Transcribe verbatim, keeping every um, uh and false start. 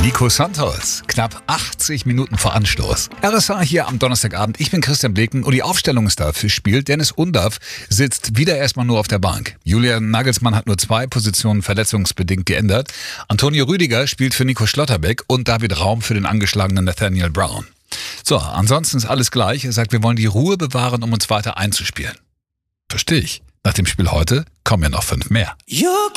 Nico Santos, knapp achtzig Minuten vor Anstoß. R S A hier am Donnerstagabend. Ich bin Christian Bleken und die Aufstellung ist dafür spielt. Dennis Undaff sitzt wieder erstmal nur auf der Bank. Julian Nagelsmann hat nur zwei Positionen verletzungsbedingt geändert. Antonio Rüdiger spielt für Nico Schlotterbeck und David Raum für den angeschlagenen Nathaniel Brown. So, ansonsten ist alles gleich. Er sagt, wir wollen die Ruhe bewahren, um uns weiter einzuspielen. Verstehe ich. Nach dem Spiel heute kommen ja noch fünf mehr.